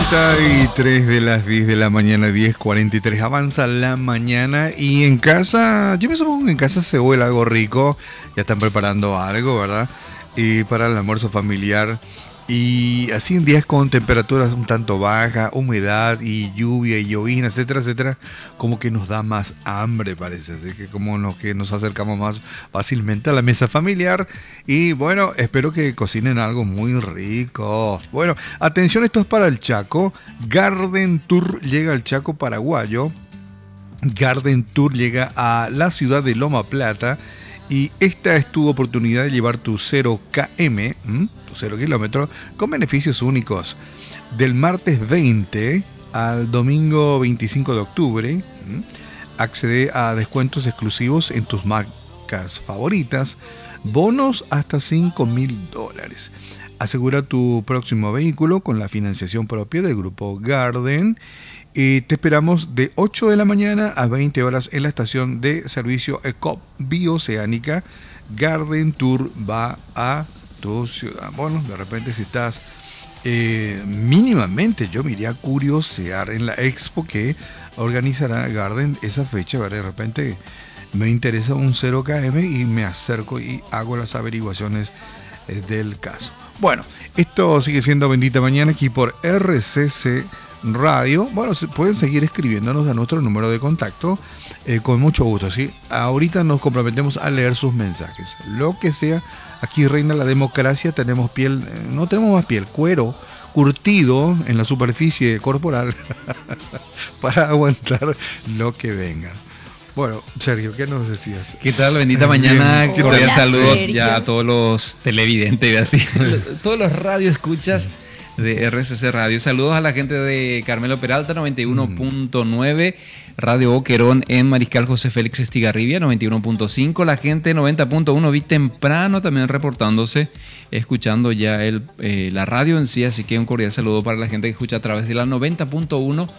43 de las 10 de la mañana, 10:43. Avanza la mañana y en casa, yo me supongo que en casa se huele algo rico. Ya están preparando algo, ¿verdad? Y para el almuerzo familiar. Y así en días con temperaturas un tanto bajas, humedad y lluvia y llovizna, etcétera, etcétera, como que nos da más hambre, parece. Así que que nos acercamos más fácilmente a la mesa familiar. Y bueno, espero que cocinen algo muy rico. Bueno, atención, esto es para el Chaco. Garden Tour llega al Chaco paraguayo. Garden Tour llega a la ciudad de Loma Plata. Y esta es tu oportunidad de llevar tu 0 km, tu 0 kilómetros, con beneficios únicos. Del martes 20 al domingo 25 de octubre, accede a descuentos exclusivos en tus marcas favoritas, bonos hasta $5.000. Asegura tu próximo vehículo con la financiación propia del Grupo Garden. Te esperamos de 8 de la mañana a 20 horas en la estación de servicio ECOP Bioceánica. Garden Tour va a tu ciudad. Bueno, de repente si estás mínimamente, yo me iría a curiosear en la expo que organizará Garden esa fecha. De repente me interesa un 0 km y me acerco y hago las averiguaciones del caso. Bueno, esto sigue siendo Bendita Mañana aquí por RCC Radio. Bueno, pueden seguir escribiéndonos a nuestro número de contacto con mucho gusto, ¿sí? Ahorita nos comprometemos a leer sus mensajes. Lo que sea, aquí reina la democracia, tenemos piel, no tenemos más piel, cuero curtido en la superficie corporal para aguantar lo que venga. Bueno, Sergio, ¿qué nos decías? ¿Qué tal? Bendita mañana. Cordial saludo Sergio. ya a todos los televidentes, así, todos los radioescuchas de RCC Radio. Saludos a la gente de Carmelo Peralta, 91.9, Radio Boquerón en Mariscal José Félix Estigarribia, 91.5, la gente 90.1, vi temprano también reportándose, escuchando ya la radio en sí, así que un cordial saludo para la gente que escucha a través de la 90.1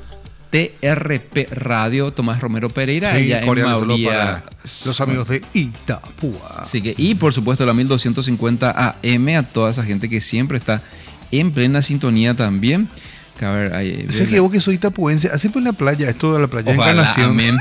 TRP Radio, Tomás Romero Pereira, Sí, allá en Mauría, para los amigos de Itapúa. Así que, y por supuesto la 1250 AM, a toda esa gente que siempre está en plena sintonía también. Que a ver, ahí, Sergio, vos que soy itapuense, así pues la playa, esto de la playa ojalá, Encarnación. amén.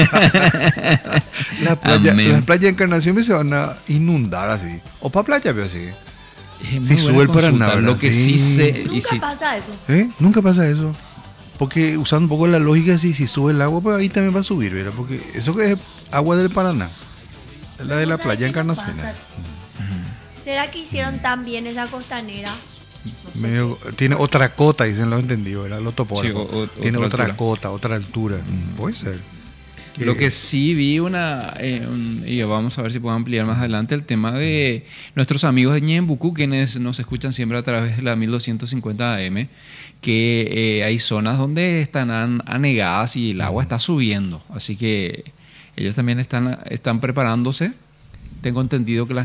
La playa, Amén. las playas Encarnación se van a inundar así. O para playa, pero así. Es Si muy sube buena el Paraná, consulta. Lo que sí. sí sé... y Nunca sí, pasa eso. Nunca pasa eso. Porque usando un poco la lógica, si sube el agua, pues ahí también va a subir, ¿verdad? Porque eso que es agua del Paraná, es la de la ¿Vos playa sabés qué nos Encarnación. pasa? ¿Será que hicieron tan bien esa costanera? No sé. Tiene otra cota, dicen los entendidos, ¿verdad? Los sí, topógrafos. Tiene otra altura. cota, otra altura. Puede ser. Lo que sí vi y vamos a ver si puedo ampliar más adelante el tema de nuestros amigos de Ñembucú, quienes nos escuchan siempre a través de la 1250 AM, que hay zonas donde están anegadas y el agua está subiendo. Así que ellos también están preparándose. Tengo entendido que la